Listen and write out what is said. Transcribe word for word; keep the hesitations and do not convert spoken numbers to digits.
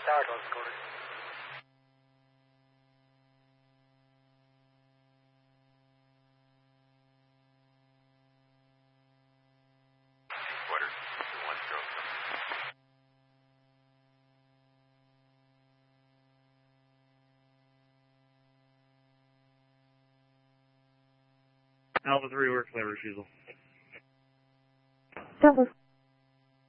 Tower twelve recorded. Quarter, one stroke. Alpha three works, flavor refusal. Delta